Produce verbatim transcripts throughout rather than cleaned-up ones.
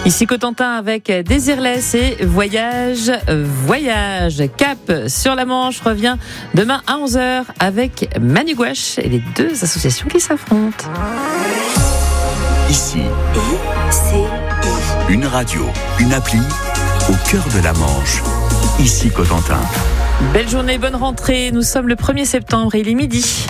Ici Cotentin avec Désirless et Voyage, Voyage. Cap sur la Manche revient demain à onze heures avec Manu Gouache et les deux associations qui s'affrontent. Ici, I C I. Une radio, une appli au cœur de la Manche. Ici Cotentin. Belle journée, bonne rentrée. Nous sommes le premier septembre et il est midi.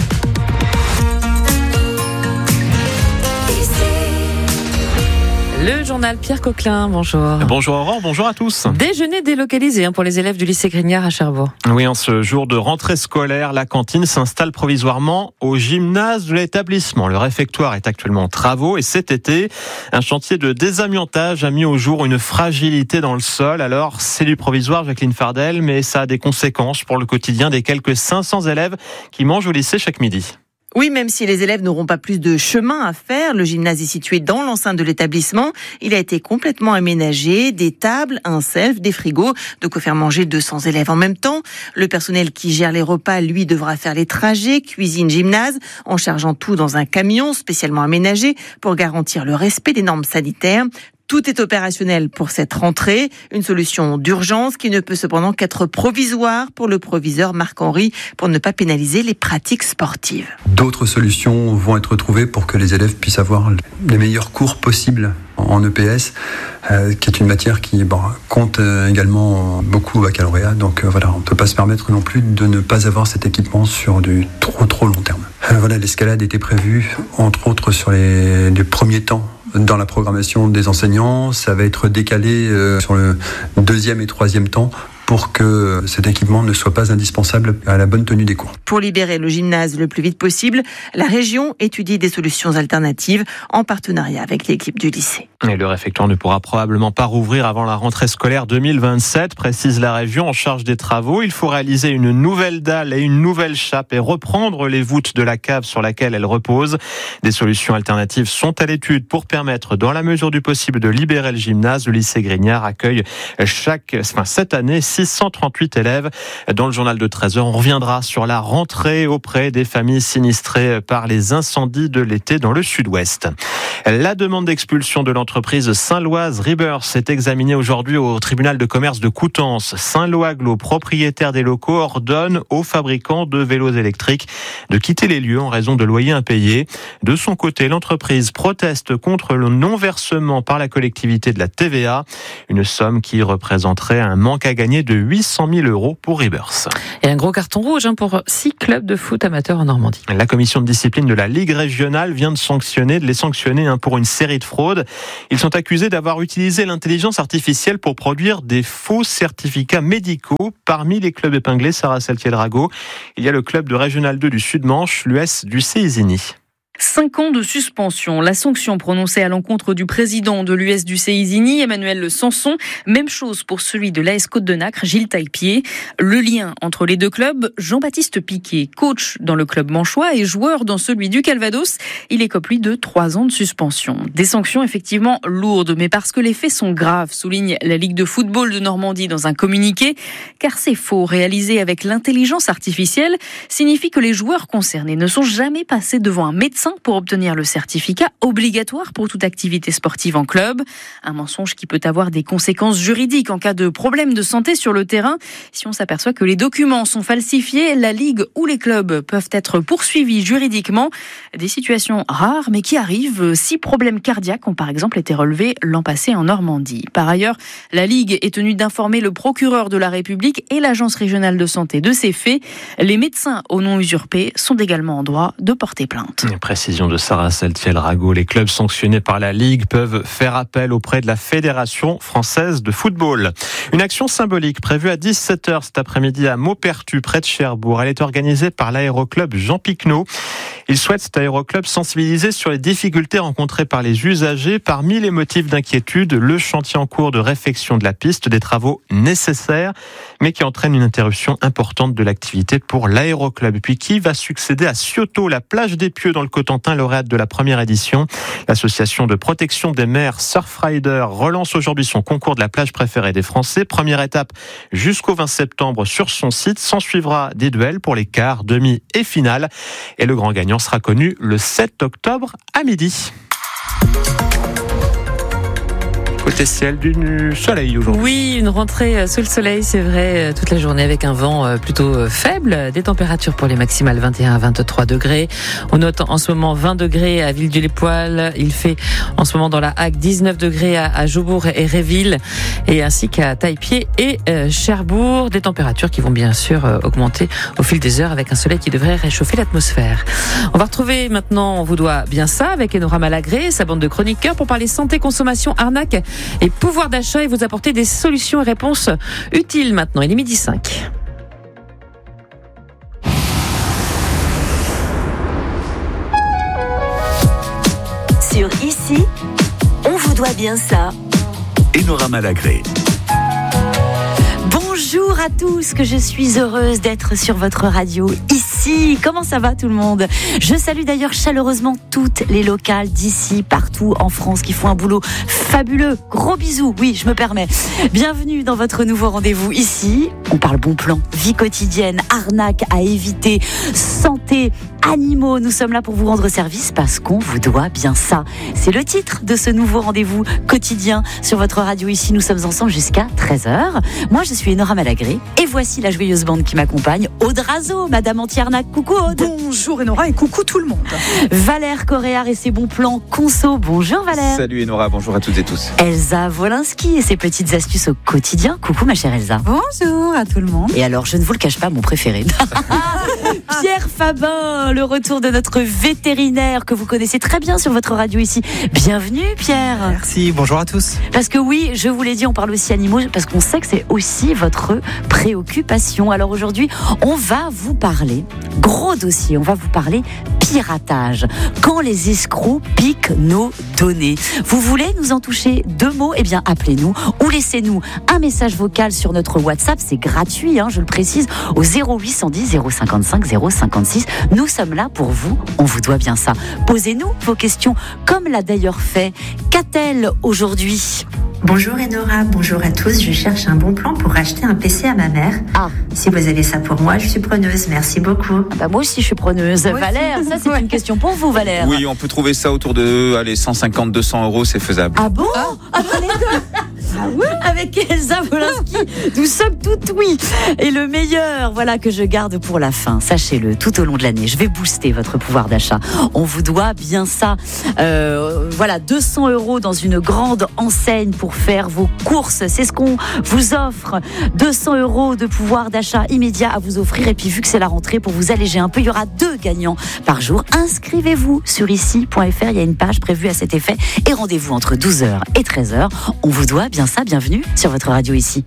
Le journal Pierre Coquelin, bonjour. Bonjour Aurore, bonjour à tous. Déjeuner délocalisé pour les élèves du lycée Grignard à Cherbourg. Oui, en ce jour de rentrée scolaire, la cantine s'installe provisoirement au gymnase de l'établissement. Le réfectoire est actuellement en travaux et cet été, un chantier de désamiantage a mis au jour une fragilité dans le sol. Alors, c'est du provisoire, Jacqueline Fardel, mais ça a des conséquences pour le quotidien des quelques cinq cents élèves qui mangent au lycée chaque midi. Oui, même si les élèves n'auront pas plus de chemin à faire, le gymnase est situé dans l'enceinte de l'établissement. Il a été complètement aménagé, des tables, un self, des frigos, de quoi faire manger deux cents élèves en même temps. Le personnel qui gère les repas, lui, devra faire les trajets, cuisine, gymnase, en chargeant tout dans un camion spécialement aménagé pour garantir le respect des normes sanitaires. Tout est opérationnel pour cette rentrée, une solution d'urgence qui ne peut cependant qu'être provisoire pour le proviseur Marc-Henri pour ne pas pénaliser les pratiques sportives. D'autres solutions vont être trouvées pour que les élèves puissent avoir les meilleurs cours possibles en E P S, euh, qui est une matière qui bon, compte également beaucoup au baccalauréat. Donc euh, voilà, on ne peut pas se permettre non plus de ne pas avoir cet équipement sur du trop trop long terme. Euh, voilà, l'escalade était prévue entre autres sur les, les premiers temps dans la programmation des enseignants. Ça va être décalé euh, sur le deuxième et troisième temps pour que cet équipement ne soit pas indispensable à la bonne tenue des cours. Pour libérer le gymnase le plus vite possible, la région étudie des solutions alternatives en partenariat avec l'équipe du lycée. Et le réfectoire ne pourra probablement pas rouvrir avant la rentrée scolaire deux mille vingt-sept, précise la région en charge des travaux. Il faut réaliser une nouvelle dalle et une nouvelle chape et reprendre les voûtes de la cave sur laquelle elle repose. Des solutions alternatives sont à l'étude pour permettre, dans la mesure du possible, de libérer le gymnase. Le lycée Grignard accueille chaque, enfin, cette année six cent trente-huit élèves. Dans le journal de treize heures, on reviendra sur la rentrée auprès des familles sinistrées par les incendies de l'été dans le sud-ouest. La demande d'expulsion de l'entreprise Saint-Loise Rebirth est examinée aujourd'hui au tribunal de commerce de Coutances. Saint-Loaglo, propriétaire des locaux, ordonne aux fabricants de vélos électriques de quitter les lieux en raison de loyers impayés. De son côté, l'entreprise proteste contre le non-versement par la collectivité de la T V A, une somme qui représenterait un manque à gagner de huit cent mille euros pour Rebirth. Et un gros carton rouge hein, pour six clubs de foot amateurs en Normandie. La commission de discipline de la Ligue régionale vient de sanctionner, de les sanctionner hein, pour une série de fraudes. Ils sont accusés d'avoir utilisé l'intelligence artificielle pour produire des faux certificats médicaux. Parmi les clubs épinglés, Sarah Saltiel-Rago, il y a le club de Régional deux du Sud-Manche, l'U S du C Isigny. Cinq ans de suspension. La sanction prononcée à l'encontre du président de l'U S du C Isigny, Emmanuel Sanson. Même chose pour celui de l'A S Côte-de-Nacre, Gilles Taillepied. Le lien entre les deux clubs, Jean-Baptiste Piquet, coach dans le club manchois et joueur dans celui du Calvados. Il écope lui de trois ans de suspension. Des sanctions effectivement lourdes, mais parce que les faits sont graves, souligne la Ligue de football de Normandie dans un communiqué. Car ces faux réalisés avec l'intelligence artificielle signifient que les joueurs concernés ne sont jamais passés devant un médecin pour obtenir le certificat obligatoire pour toute activité sportive en club. Un mensonge qui peut avoir des conséquences juridiques en cas de problème de santé sur le terrain. Si on s'aperçoit que les documents sont falsifiés, la Ligue ou les clubs peuvent être poursuivis juridiquement. Des situations rares mais qui arrivent. Six problèmes cardiaques ont par exemple été relevés l'an passé en Normandie. Par ailleurs, la Ligue est tenue d'informer le procureur de la République et l'Agence régionale de santé de ces faits. Les médecins au nom usurpé sont également en droit de porter plainte. Précision de Sarah Saltiel-Rago. Les clubs sanctionnés par la Ligue peuvent faire appel auprès de la Fédération française de football. Une action symbolique prévue à dix-sept heures cet après-midi à Maupertu, près de Cherbourg. Elle est organisée par l'aéroclub Jean Picnot. Il souhaite, cet aéroclub, sensibiliser sur les difficultés rencontrées par les usagers. Parmi les motifs d'inquiétude, le chantier en cours de réfection de la piste, des travaux nécessaires, mais qui entraînent une interruption importante de l'activité pour l'aéroclub. Et puis, qui va succéder à Cioto, la plage des Pieux dans le Cotentin, lauréate de la première édition. L'association de protection des mers Surfrider relance aujourd'hui son concours de la plage préférée des Français. Première étape jusqu'au vingt septembre sur son site. S'en suivra des duels pour les quarts, demi et finale. Et le grand gagnant sera connu le sept octobre à midi. Côté ciel, du soleil aujourd'hui. Oui, une rentrée sous le soleil, c'est vrai, toute la journée avec un vent plutôt faible. Des températures pour les maximales vingt et un à vingt-trois degrés. On note en ce moment vingt degrés à Villejuif-les-Poêles. Il fait en ce moment dans la Hague dix-neuf degrés à Joubourg et Réville, et ainsi qu'à Taillepied et Cherbourg. Des températures qui vont bien sûr augmenter au fil des heures avec un soleil qui devrait réchauffer l'atmosphère. On va retrouver maintenant, on vous doit bien ça, avec Enora Malagré, sa bande de chroniqueurs, pour parler santé, consommation, arnaque et pouvoir d'achat, et vous apporter des solutions et réponses utiles maintenant. Il est midi cinq. Sur Ici, on vous doit bien ça. Enora Malagré. Bonjour à tous, que je suis heureuse d'être sur votre radio ici. Comment ça va tout le monde? Je salue d'ailleurs chaleureusement toutes les locales d'ici, partout en France, qui font un boulot fabuleux. Gros bisous, oui, je me permets. Bienvenue dans votre nouveau rendez-vous ici. On parle bon plan, vie quotidienne, arnaque à éviter, santé, animaux. Nous sommes là pour vous rendre service parce qu'on vous doit bien ça. C'est le titre de ce nouveau rendez-vous quotidien sur votre radio ici. Nous sommes ensemble jusqu'à treize heures. Moi, je suis Enora Malagré et voici la joyeuse bande qui m'accompagne. Aude Razo, Madame Anti-Arnaque. Coucou Aude. Bonjour Enora et coucou tout le monde. Valère Coréard et ses bons plans conso. Bonjour Valère. Salut Enora, bonjour à toutes et tous. Elsa Wolinski et ses petites astuces au quotidien. Coucou ma chère Elsa. Bonjour à tout le monde. Et alors, je ne vous le cache pas, mon préféré. Pierre Fabin, le retour de notre vétérinaire que vous connaissez très bien sur votre radio ici. Bienvenue Pierre. Merci, bonjour à tous. Parce que oui, je vous l'ai dit, on parle aussi animaux, parce qu'on sait que c'est aussi votre préoccupation. Alors aujourd'hui, on va vous parler, gros dossier, on va vous parler piratage. Quand les escrocs piquent nos données. Vous voulez nous en toucher deux mots? Eh bien, appelez-nous ou laissez-nous un message vocal sur notre WhatsApp. C'est gratuit, hein, je le précise, au zéro huit cent dix zéro cinquante-cinq zéro cinquante-six. Nous sommes là pour vous, on vous doit bien ça. Posez-nous vos questions, comme l'a d'ailleurs fait Catel aujourd'hui. Bonjour Enora, bonjour à tous. Je cherche un bon plan pour acheter un P C à ma mère. Ah. Si vous avez ça pour moi, je suis preneuse. Merci beaucoup. Ah bah moi aussi, je suis preneuse. Moi Valère, aussi. Ça c'est ouais. Une question pour vous, Valère. Oui, on peut trouver ça autour de allez, cent cinquante à deux cents euros, c'est faisable. Ah bon? Ah, ah, ah oui. Avec Elsa Wolinski, nous sommes toutes oui. Et le meilleur, voilà, que je garde pour la fin. Sachez-le, tout au long de l'année, je vais booster votre pouvoir d'achat. On vous doit bien ça. Euh, voilà, deux cents euros dans une grande enseigne pour faire vos courses. C'est ce qu'on vous offre. deux cents euros de pouvoir d'achat immédiat à vous offrir. Et puis, vu que c'est la rentrée, pour vous alléger un peu, il y aura deux gagnants par jour. Inscrivez-vous sur ici point f r. Il y a une page prévue à cet effet. Et rendez-vous entre douze heures et treize heures. On vous doit bien ça. Bienvenue sur votre radio ici.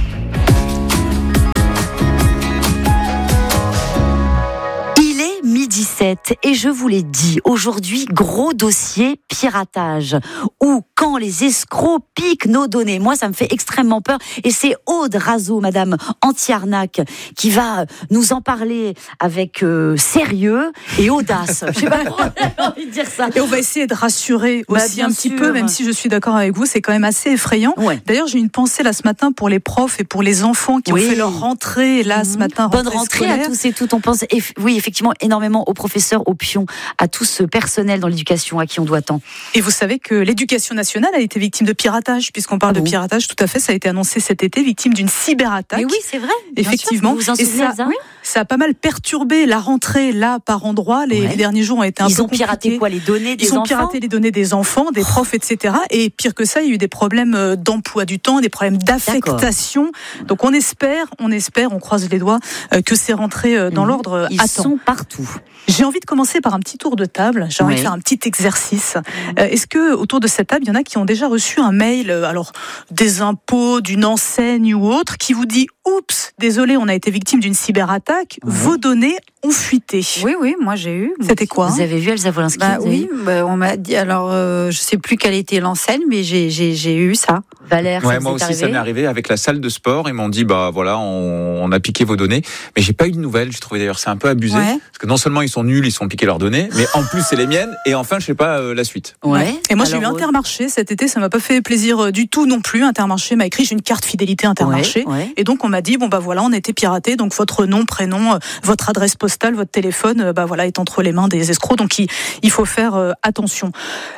dix-sept et je vous l'ai dit, aujourd'hui, gros dossier piratage ou quand les escrocs piquent nos données. Moi, ça me fait extrêmement peur et c'est Aude Razo, Madame Anti-Arnaque, qui va nous en parler avec euh, sérieux et audace. Je sais pas pourquoi j'ai envie de dire ça. Et on va essayer de rassurer bah, aussi un petit sûr. peu, même si je suis d'accord avec vous, c'est quand même assez effrayant. Ouais. D'ailleurs, j'ai une pensée là ce matin pour les profs et pour les enfants qui oui. ont fait leur rentrée là mmh. ce matin. Bonne rentrée scolaire. À tous et toutes. On pense, eff- oui, effectivement, énormément aux professeurs, aux pions, à tout ce personnel dans l'éducation à qui on doit tant. Et vous savez que l'éducation nationale a été victime de piratage, puisqu'on parle ah bon. de piratage, tout à fait, ça a été annoncé cet été, victime d'une cyberattaque. Mais oui, c'est vrai. Effectivement. Vous vous en souvenez, ça, ça, oui, ça a pas mal perturbé la rentrée là par endroits. Les, ouais. les derniers jours ont été un Ils peu ont piraté quoi, les données des Ils enfants. Ils ont piraté les données des enfants, des profs, et cetera. Et pire que ça, il y a eu des problèmes d'emploi du temps, des problèmes d'affectation. D'accord. Donc on espère, on espère, on croise les doigts que c'est rentré dans mmh. l'ordre. Ils à sont temps. partout. J'ai envie de commencer par un petit tour de table. J'ai envie oui. de faire un petit exercice. Euh, est-ce que autour de cette table, il y en a qui ont déjà reçu un mail, alors des impôts, d'une enseigne ou autre, qui vous dit « Oups, désolé, on a été victime d'une cyberattaque. Oui. Vos données ont fuité. » Oui, oui, moi j'ai eu. C'était quoi? Vous avez vu Elsa Wolinski? Bah oui, bah, on m'a dit. Alors, euh, je sais plus quelle était l'enseigne, mais j'ai j'ai j'ai eu ça. Valère, ouais, ça moi aussi, arrivé ça m'est arrivé avec la salle de sport. Ils m'ont dit, bah voilà, on, on a piqué vos données, mais j'ai pas eu de nouvelles. J'ai trouvé d'ailleurs c'est un peu abusé, ouais. parce que non seulement ils sont nuls, ils se font piquer leurs données, mais en plus c'est les miennes. Et enfin, je sais pas euh, la suite. Ouais. Et moi, alors, j'ai eu Intermarché cet été. Ça m'a pas fait plaisir du tout non plus. Intermarché m'a écrit, j'ai une carte fidélité Intermarché, ouais, ouais. et donc on m'a dit, bon bah voilà, on a été piraté. Donc votre nom, prénom, votre adresse postale, votre téléphone, bah voilà, est entre les mains des escrocs. Donc il, il faut faire euh, attention.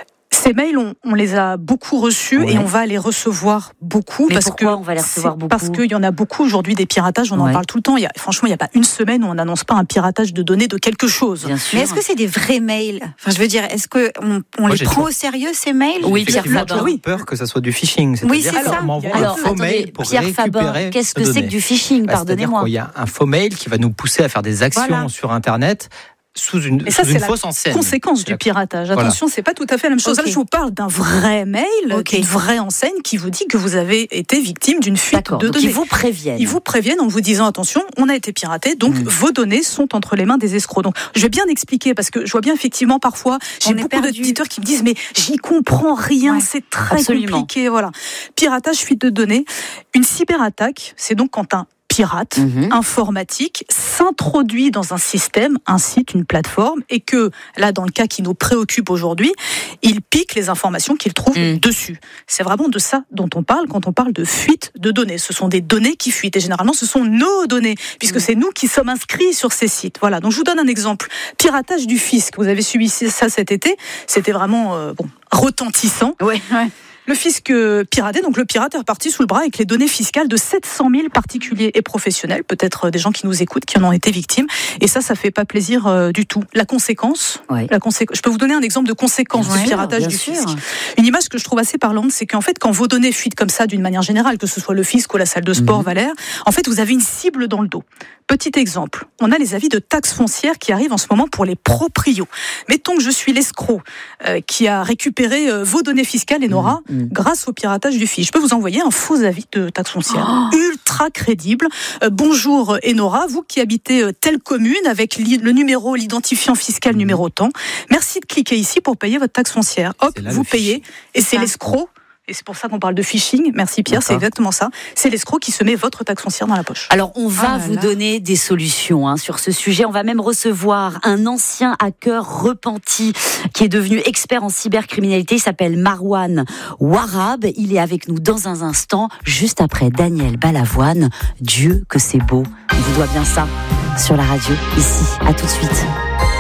Ces mails, on, on les a beaucoup reçus ouais. et on va les recevoir beaucoup. Mais parce pourquoi que on va les recevoir beaucoup? Parce qu'il y en a beaucoup aujourd'hui des piratages, on ouais. en parle tout le temps. Il y a, franchement, il n'y a pas une semaine où on n'annonce pas un piratage de données de quelque chose. Bien sûr. Mais est-ce que c'est des vrais mails? Enfin, je veux dire, est-ce qu'on on, on les prend toujours... au sérieux, ces mails? Oui, Pierre Faber. J'ai peur que ça soit du phishing. C'est-à-dire oui, c'est ça. qu'on m'envoie Alors, un faux attendez, mail pour Pierre récupérer Faber, qu'est-ce que nos c'est données. que du phishing? Bah, Pardonnez-moi. Il y a un faux mail qui va nous pousser à faire des actions voilà. sur Internet sous une, et ça, sous c'est une la fausse enseigne. Conséquence du piratage. Attention, voilà. c'est pas tout à fait la même chose. Okay. Là, je vous parle d'un vrai mail, okay. d'une vraie enseigne qui vous dit que vous avez été victime d'une fuite D'accord, de donc données. Ils vous préviennent. Ils vous préviennent en vous disant attention, on a été piraté, donc mmh. vos données sont entre les mains des escrocs. Donc, je vais bien expliquer parce que je vois bien effectivement parfois, j'ai on beaucoup d'auditeurs qui me disent mais j'y comprends rien, ouais. c'est très Absolument. compliqué. Voilà. Piratage, fuite de données. Une cyberattaque, c'est donc quand un pirate mmh. informatique s'introduit dans un système, un site, une plateforme, et que, là, dans le cas qui nous préoccupe aujourd'hui, il pique les informations qu'il trouve mmh. dessus. C'est vraiment de ça dont on parle quand on parle de fuite de données. Ce sont des données qui fuitent, et généralement, ce sont nos données, puisque mmh. c'est nous qui sommes inscrits sur ces sites. Voilà, donc je vous donne un exemple. Piratage du fisc. Vous avez subi ça cet été. C'était vraiment euh, bon, retentissant. Ouais, ouais. Le fisc piraté, donc le pirate est reparti sous le bras avec les données fiscales de sept cent mille particuliers et professionnels, peut-être des gens qui nous écoutent, qui en ont été victimes. Et ça, ça fait pas plaisir euh, du tout. La conséquence, ouais. la conséquence, je peux vous donner un exemple de conséquence bien du piratage sûr, du sûr. fisc. Une image que je trouve assez parlante, c'est qu'en fait, quand vos données fuitent comme ça, d'une manière générale, que ce soit le fisc ou la salle de sport, mmh. Valère, en fait, vous avez une cible dans le dos. Petit exemple, on a les avis de taxes foncières qui arrivent en ce moment pour les proprios. Mettons que je suis l'escroc euh, qui a récupéré euh, vos données fiscales, Enora, mmh, mmh. grâce au piratage du fisc. Je peux vous envoyer un faux avis de taxes foncières, oh. ultra crédible. Euh, bonjour Enora, vous qui habitez euh, telle commune avec le numéro, l'identifiant fiscal mmh. numéro tant. Merci de cliquer ici pour payer votre taxe foncière. Hop, vous payez et c'est ah. l'escroc. Et c'est pour ça qu'on parle de phishing. Merci Pierre, D'accord. c'est exactement ça. C'est l'escroc qui se met votre taxe foncière dans la poche. Alors on va ah là vous là. donner des solutions hein, sur ce sujet. On va même recevoir un ancien hacker repenti qui est devenu expert en cybercriminalité. Il s'appelle Marwan Warab. Il est avec nous dans un instant, juste après Daniel Balavoine. Dieu que c'est beau. On vous doit bien ça sur la radio, ici. À tout de suite.